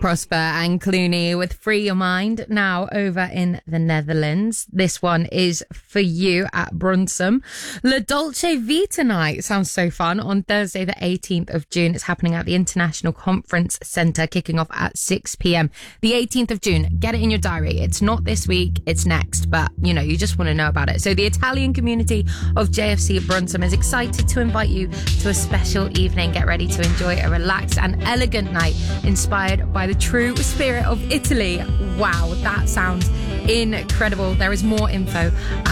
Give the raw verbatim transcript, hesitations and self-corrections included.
Prosper and Clooney with Free Your Mind, now over in the Netherlands. This one is for you at Brunsum. La Dolce Vita Night sounds so fun. On Thursday the eighteenth of June, it's happening at the International Conference Centre, kicking off at six p.m. The eighteenth of June, get it in your diary. It's not this week, it's next, but you know, you just want to know about it. So the Italian community of J F C Brunsum is excited to invite you to a special evening. Get ready to enjoy a relaxed and elegant night inspired by the true spirit of Italy. Wow, that sounds incredible. There is more info at